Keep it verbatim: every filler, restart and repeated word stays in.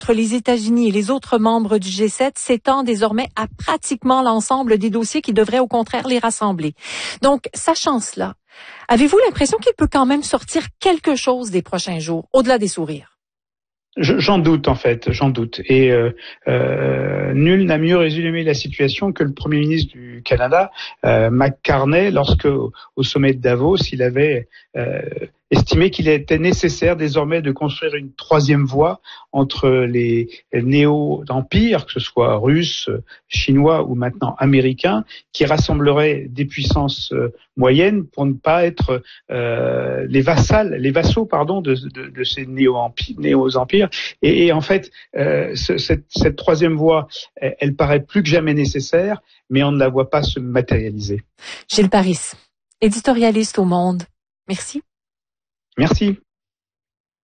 entre les États-Unis et les autres membres du G sept s'étend désormais à pratiquement l'ensemble des dossiers qui devraient au contraire les rassembler. Donc, sachant cela, avez-vous l'impression qu'il peut quand même sortir quelque chose des prochains jours, au-delà des sourires? J'en doute en fait, j'en doute. Et euh, euh, nul n'a mieux résumé la situation que le Premier ministre du Canada, euh, Mark Carney, lorsque au, au sommet de Davos, il avait euh, estimé qu'il était nécessaire désormais de construire une troisième voie entre les néo-empires, que ce soit russes, chinois ou maintenant américains, qui rassemblerait des puissances euh, moyennes pour ne pas être euh, les vassals, les vassaux pardon de, de, de ces néo-empires, néo-empires. Et, et en fait, euh, ce, cette, cette troisième voie, elle, elle paraît plus que jamais nécessaire, mais on ne la voit pas se matérialiser. Gilles Parisse, éditorialiste au Monde. Merci. Merci.